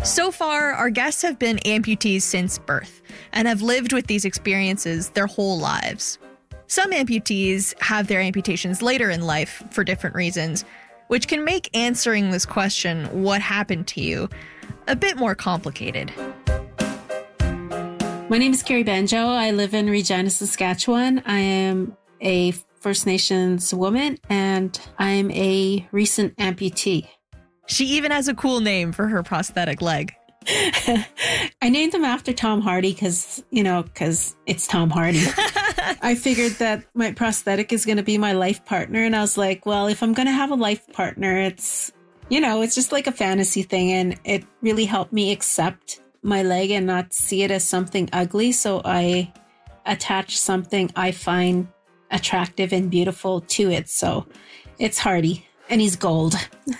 So far, our guests have been amputees since birth and have lived with these experiences their whole lives. Some amputees have their amputations later in life for different reasons, which can make answering this question, what happened to you, a bit more complicated. My name is Carrie Banjo. I live in Regina, Saskatchewan. I am a First Nations woman and I'm a recent amputee. She even has a cool name for her prosthetic leg. I named him after Tom Hardy because it's Tom Hardy. I figured that my prosthetic is going to be my life partner. And I was like, well, if I'm going to have a life partner, it's just like a fantasy thing. And it really helped me accept my leg and not see it as something ugly. So I attached something I find attractive and beautiful to it. So it's Hardy. And he's gold.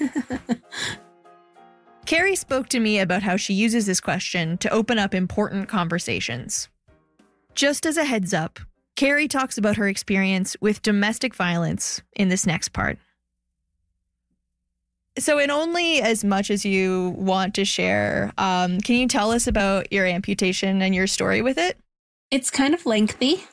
Carrie spoke to me about how she uses this question to open up important conversations. Just as a heads up, Carrie talks about her experience with domestic violence in this next part. So in only as much as you want to share, can you tell us about your amputation and your story with it? It's kind of lengthy,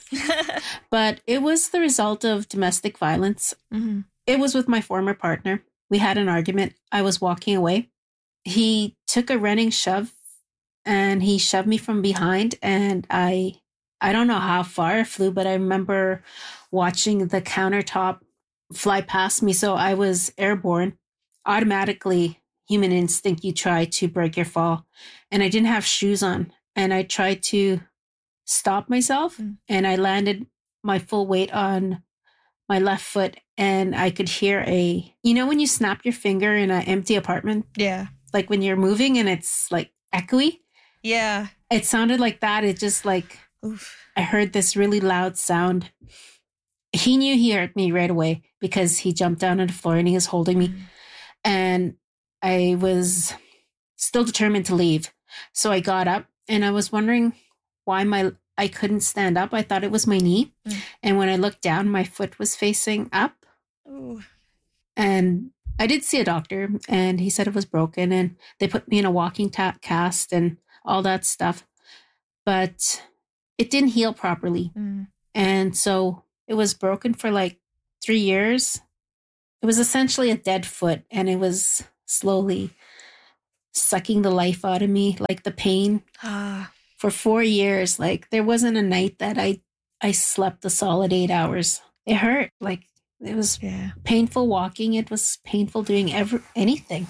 but it was the result of domestic violence. Mm-hmm. It was with my former partner. We had an argument. I was walking away. He took a running shove and he shoved me from behind. And I don't know how far I flew, but I remember watching the countertop fly past me. So I was airborne. Automatically, human instinct, you try to break your fall. And I didn't have shoes on. And I tried to stop myself. And I landed my full weight on my left foot. And I could hear when you snap your finger in an empty apartment? Yeah. Like when you're moving and it's like echoey? Yeah. It sounded like that. It just like, oof. I heard this really loud sound. He knew he heard me right away because he jumped down on the floor and he was holding me. And I was still determined to leave. So I got up and I was wondering why I couldn't stand up. I thought it was my knee. And when I looked down, my foot was facing up. Ooh. And I did see a doctor and he said it was broken and they put me in a walking cast and all that stuff. But it didn't heal properly. And so it was broken for like 3 years. It was essentially a dead foot and it was slowly sucking the life out of me, like the pain. For 4 years, like there wasn't a night that I slept a solid 8 hours. It hurt. Like it was painful walking. It was painful doing anything.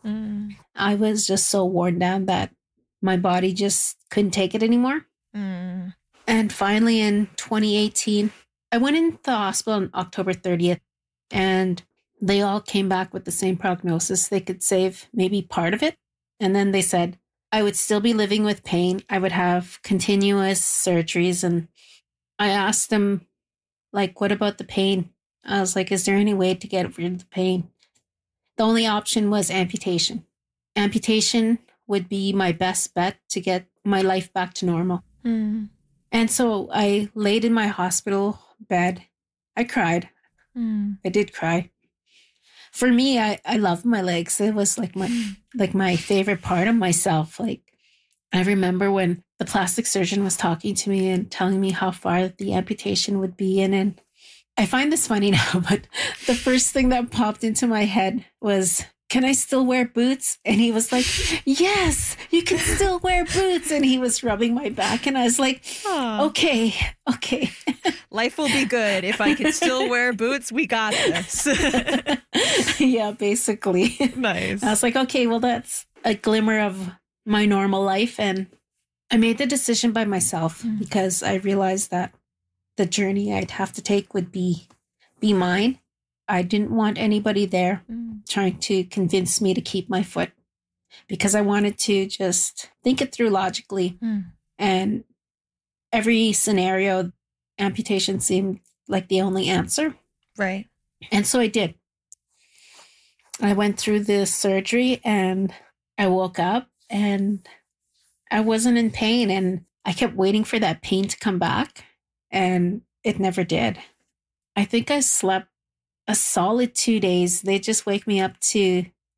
I was just so worn down that my body just couldn't take it anymore. And finally in 2018, I went into the hospital on October 30th and they all came back with the same prognosis. They could save maybe part of it. And then they said, I would still be living with pain. I would have continuous surgeries. And I asked them, like, what about the pain? I was like, is there any way to get rid of the pain? The only option was amputation. Amputation would be my best bet to get my life back to normal. And so I laid in my hospital bed. I cried. I did cry. For me, I love my legs. It was like my favorite part of myself. Like I remember when the plastic surgeon was talking to me and telling me how far the amputation would be in. And I find this funny now, but the first thing that popped into my head was, can I still wear boots? And he was like, yes, you can still wear boots. And he was rubbing my back. And I was like, okay. Life will be good. If I can still wear boots, we got this. Yeah, basically. Nice. I was like, okay, well, that's a glimmer of my normal life. And I made the decision by myself because I realized that the journey I'd have to take would be mine. I didn't want anybody there trying to convince me to keep my foot because I wanted to just think it through logically. And every scenario, amputation seemed like the only answer. Right. And so I did. I went through the surgery and I woke up and I wasn't in pain. And I kept waiting for that pain to come back and it never did. I think I slept a solid 2 days. They just wake me up to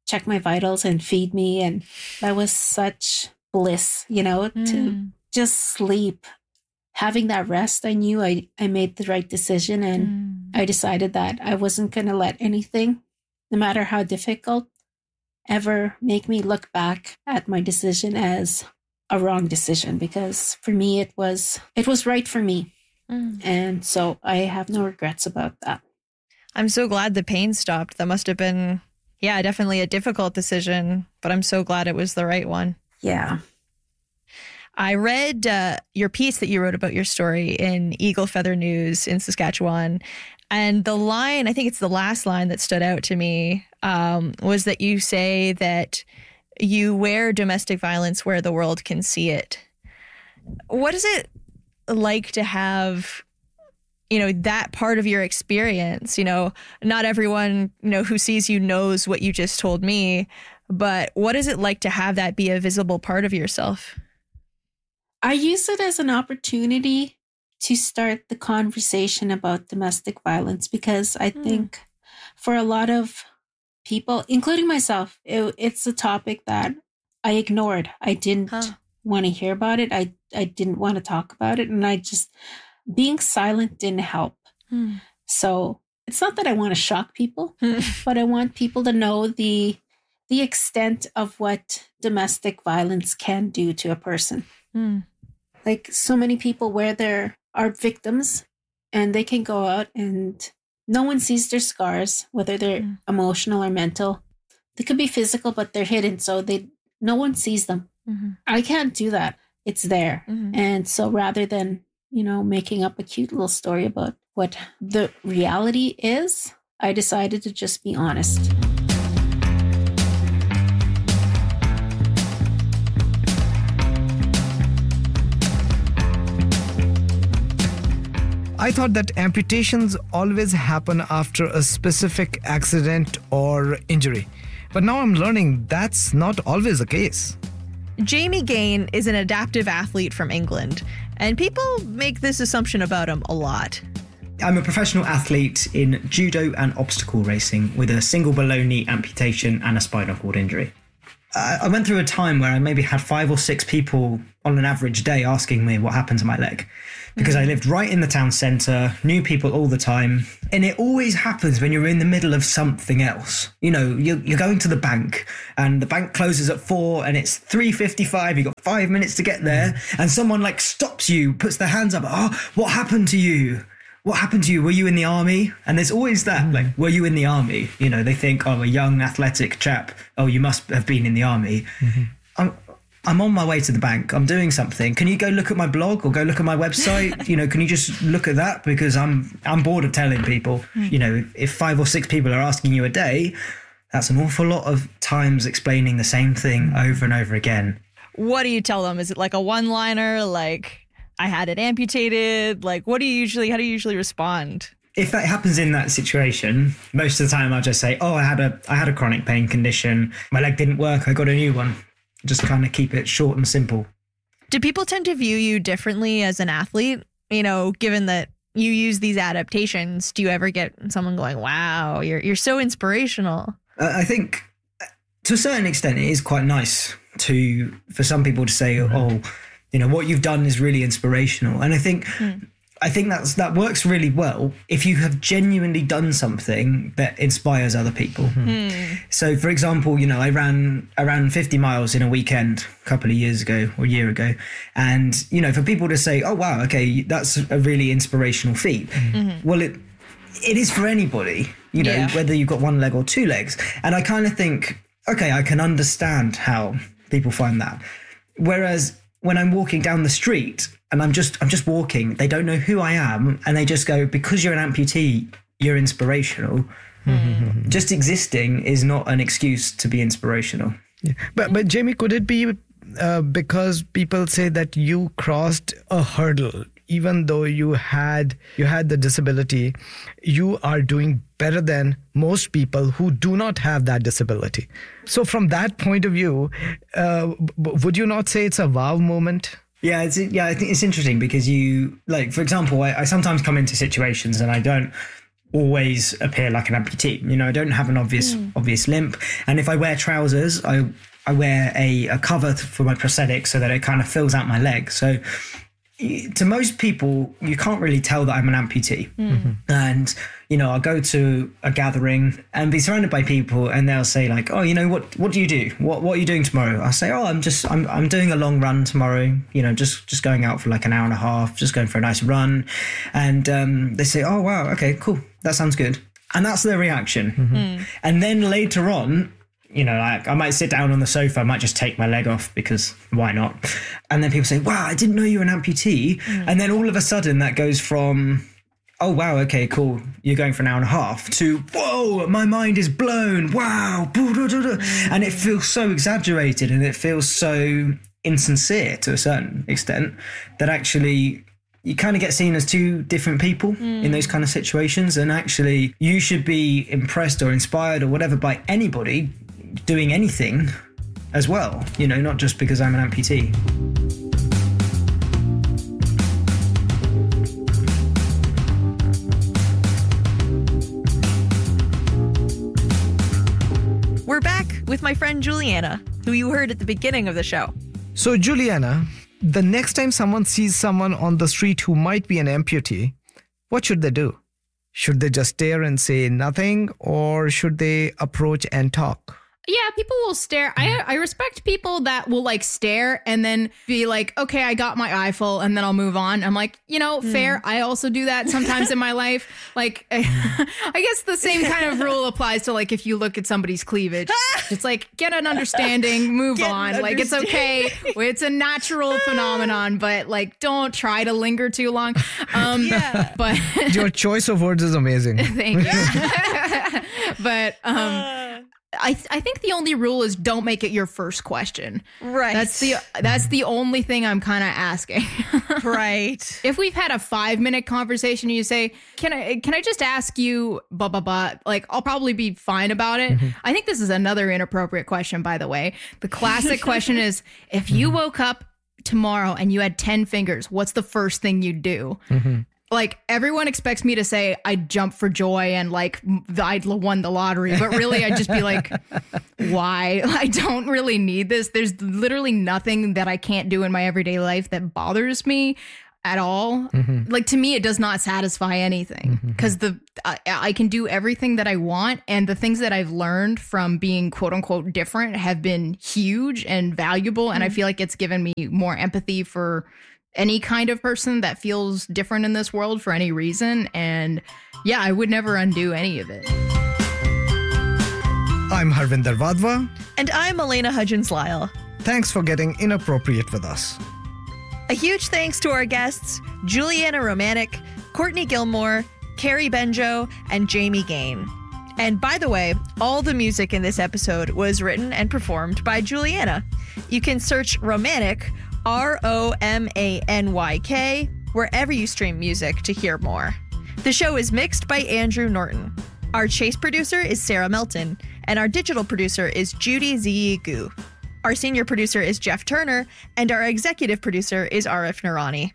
check my vitals and feed me. And that was such bliss, to just sleep. Having that rest, I knew I made the right decision. And I decided that I wasn't going to let anything, no matter how difficult, ever make me look back at my decision as a wrong decision, because for me, it was right for me. And so I have no regrets about that. I'm so glad the pain stopped. That must have been, definitely a difficult decision, but I'm so glad it was the right one. Yeah. I read your piece that you wrote about your story in Eagle Feather News in Saskatchewan. And the line, I think it's the last line that stood out to me, was that you say that you wear domestic violence where the world can see it. What is it like to have, that part of your experience? Not everyone, who sees you knows what you just told me, but what is it like to have that be a visible part of yourself? I use it as an opportunity to start the conversation about domestic violence, because I think for a lot of people, including myself, it's a topic that I ignored. I didn't want to hear about it. I didn't want to talk about it. And being silent didn't help. So it's not that I want to shock people, but I want people to know the extent of what domestic violence can do to a person. Like, so many people are victims, and they can go out and no one sees their scars, whether they're emotional or mental. They could be physical, but they're hidden, so no one sees them. I can't do that. It's there. And so rather than, making up a cute little story about what the reality is, I decided to just be honest. I thought that amputations always happen after a specific accident or injury. But now I'm learning that's not always the case. Jamie Gain is an adaptive athlete from England, and people make this assumption about him a lot. I'm a professional athlete in judo and obstacle racing with a single below knee amputation and a spinal cord injury. I went through a time where I maybe had 5 or 6 people on an average day asking me what happened to my leg, because I lived right in the town centre, knew people all the time. And it always happens when you're in the middle of something else. You're going to the bank and the bank closes at 4 and it's 3:55. You've got 5 minutes to get there and someone stops you, puts their hands up. Oh, what happened to you? What happened to you? Were you in the army? And there's always that, were you in the army? They think, oh, a young athletic chap. Oh, you must have been in the army. I'm on my way to the bank. I'm doing something. Can you go look at my blog or go look at my website? Can you just look at that? Because I'm bored of telling people, if 5 or 6 people are asking you a day, that's an awful lot of times explaining the same thing over and over again. What do you tell them? Is it like a one-liner, like, I had it amputated? Like, how do you usually respond? If that happens in that situation, most of the time I'll just say, oh, I had a chronic pain condition. My leg didn't work. I got a new one. Just kind of keep it short and simple. Do people tend to view you differently as an athlete? Given that you use these adaptations, do you ever get someone going, wow, you're so inspirational? I think to a certain extent, it is quite nice for some people to say, oh, what you've done is really inspirational. And I think that works really well if you have genuinely done something that inspires other people. So, for example, I ran around 50 miles in a weekend a couple of years ago or a year ago. And, for people to say, oh, wow, okay, that's a really inspirational feat. Well, it is for anybody, whether you've got one leg or 2 legs. And I kind of think, okay, I can understand how people find that. Whereas when I'm walking down the street and I'm just walking, they don't know who I am. And they just go, because you're an amputee, you're inspirational. Just existing is not an excuse to be inspirational. Yeah. But Jamie, could it be because people say that you crossed a hurdle, even though you had the disability, you are doing better than most people who do not have that disability. So from that point of view, would you not say it's a wow moment? Yeah, I think it's interesting because for example, I sometimes come into situations and I don't always appear like an amputee. You know, I don't have an obvious limp. And if I wear trousers, I wear a cover for my prosthetic so that it kind of fills out my leg. So to most people, you can't really tell that I'm an amputee. And, you know, I'll go to a gathering and be surrounded by people and they'll say like, oh, you know, what do you do? What are you doing tomorrow? I'll say, oh, I'm doing a long run tomorrow, you know, just going out for like an hour and a half, just going for a nice run. And they say, oh, wow, okay, cool. That sounds good. And that's their reaction. And then later on, you know, like I might sit down on the sofa, I might just take my leg off because why not? And then people say, wow, I didn't know you were an amputee. And then all of a sudden that goes from, oh, wow, okay, cool, you're going for an hour and a half, to, whoa, my mind is blown, wow. And it feels so exaggerated and it feels so insincere to a certain extent that actually you kind of get seen as two different people in those kind of situations. And actually you should be impressed or inspired or whatever by anybody doing anything as well, you know, not just because I'm an amputee. We're back with my friend Juliana, who you heard at the beginning of the show. So, Juliana, the next time someone sees someone on the street who might be an amputee, what should they do? Should they just stare and say nothing, or should they approach and talk? Yeah, people will stare. I respect people that will like stare and then be like, okay, I got my eye full and then I'll move on. I'm like, you know, fair. I also do that sometimes in my life. Like, I guess the same kind of rule applies to like if you look at somebody's cleavage. It's like, get an understanding, move on. Like, it's okay. It's a natural phenomenon, but like, don't try to linger too long. But your choice of words is amazing. Thank you. But I think the only rule is don't make it your first question. Right. That's the only thing I'm kind of asking. Right. If we've had a 5-minute conversation and you say, can I just ask you blah, blah, blah, like I'll probably be fine about it. I think this is another inappropriate question, by the way. The classic question is, if you woke up tomorrow and you had 10 fingers, what's the first thing you'd do? Like, everyone expects me to say I'd jump for joy and like I'd won the lottery, but really I'd just be like, why? I don't really need this. There's literally nothing that I can't do in my everyday life that bothers me at all. Like, to me, it does not satisfy anything because I can do everything that I want. And the things that I've learned from being quote unquote different have been huge and valuable. And I feel like it's given me more empathy for any kind of person that feels different in this world for any reason. And yeah, I would never undo any of it. I'm Harvinder Wadhwa. And I'm Elena Hudgens-Lyle. Thanks for getting inappropriate with us. A huge thanks to our guests, Juliana Romanek, Courtney Gilmore, Carrie Benjo, and Jamie Gain. And by the way, all the music in this episode was written and performed by Juliana. You can search Romanek, ROMANYK, wherever you stream music to hear more. The show is mixed by Andrew Norton. Our chase producer is Sarah Melton, and our digital producer is Judy Ziyigu. Our senior producer is Jeff Turner, and our executive producer is Arif Nurani.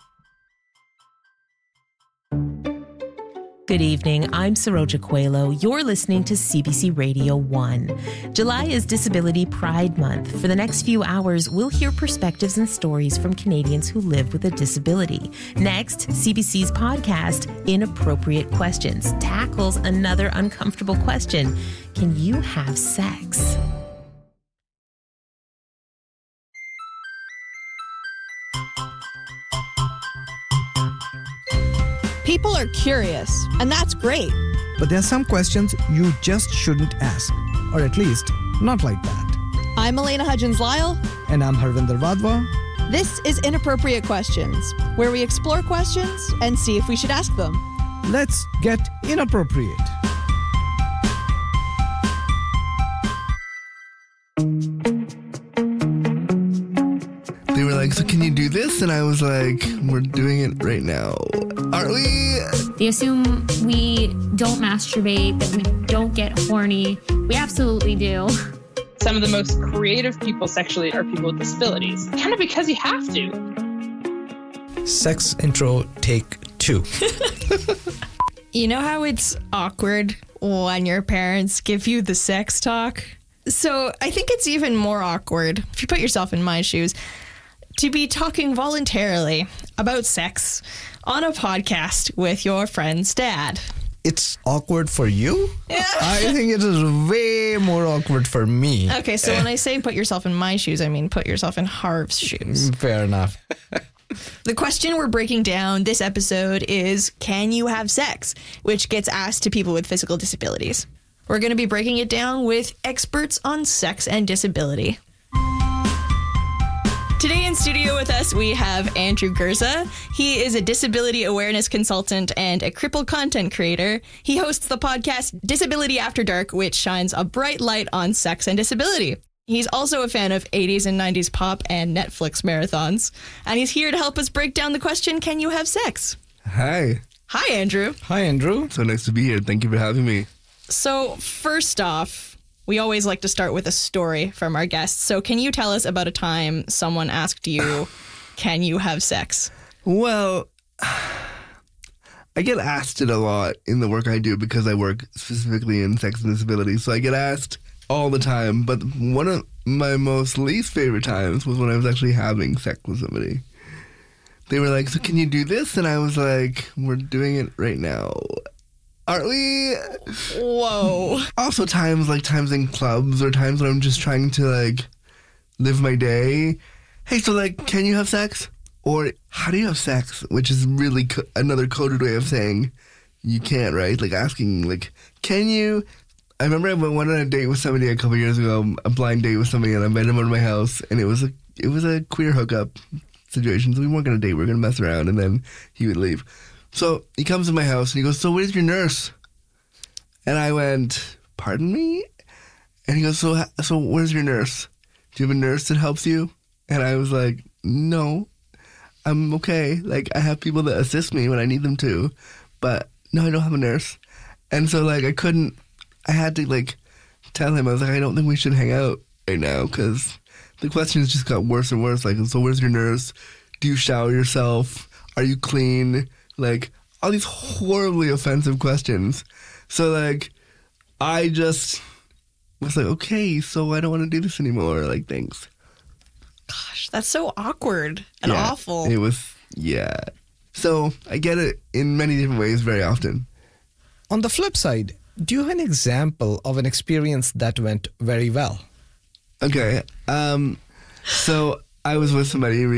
Good evening. I'm Saroja Coelho. You're listening to CBC Radio 1. July is Disability Pride Month. For the next few hours, we'll hear perspectives and stories from Canadians who live with a disability. Next, CBC's podcast, Inappropriate Questions, tackles another uncomfortable question. Can you have sex? People are curious, and that's great. But there are some questions you just shouldn't ask, or at least not like that. I'm Elena Hudgens-Lyle. And I'm Harvinder Wadhwa. This is Inappropriate Questions, where we explore questions and see if we should ask them. Let's get inappropriate. They were like, so can you do this? And I was like, we're doing it right now. Aren't we? They assume we don't masturbate, that we don't get horny. We absolutely do. Some of the most creative people sexually are people with disabilities. Kind of because you have to. Sex intro take 2. You know how it's awkward when your parents give you the sex talk? So I think it's even more awkward, if you put yourself in my shoes, to be talking voluntarily about sex on a podcast with your friend's dad. It's awkward for you? Yeah. I think it is way more awkward for me. Okay, so when I say put yourself in my shoes, I mean put yourself in Harv's shoes. Fair enough. The question we're breaking down this episode is, can you have sex? Which gets asked to people with physical disabilities. We're going to be breaking it down with experts on sex and disability. Today in studio with us, we have Andrew Gurza. He is a disability awareness consultant and a crippled content creator. He hosts the podcast Disability After Dark, which shines a bright light on sex and disability. He's also a fan of 80s and 90s pop and Netflix marathons. And he's here to help us break down the question, can you have sex? Hi. Hi, Andrew. Hi, Andrew. So nice to be here. Thank you for having me. So first off, we always like to start with a story from our guests. So can you tell us about a time someone asked you, can you have sex? Well, I get asked it a lot in the work I do because I work specifically in sex and disability. So I get asked all the time. But one of my most least favorite times was when I was actually having sex with somebody. They were like, so can you do this? And I was like, we're doing it right now. Aren't we? Whoa. Also times in clubs or times when I'm just trying to like live my day. Hey, so like, can you have sex? Or how do you have sex? Which is really another coded way of saying you can't, right? Like asking like, can you? I remember I went on a date with somebody a couple years ago, a blind date with somebody, and I invited him over to my house, and it was a queer hookup situation. So we weren't gonna date, we were gonna mess around, and then he would leave. So he comes to my house and he goes, so where's your nurse? And I went, pardon me? And he goes, so where's your nurse? Do you have a nurse that helps you? And I was like, no, I'm okay. Like, I have people that assist me when I need them to, but no, I don't have a nurse. And so like, I had to like tell him, I was like, I don't think we should hang out right now because the questions just got worse and worse. Like, so where's your nurse? Do you shower yourself? Are you clean? Like, all these horribly offensive questions. So, like, I just was like, okay, so I don't want to do this anymore. Like, thanks. Gosh, that's so awkward and awful. It was, yeah. So, I get it in many different ways very often. On the flip side, do you have an example of an experience that went very well? Okay. So, I was with somebody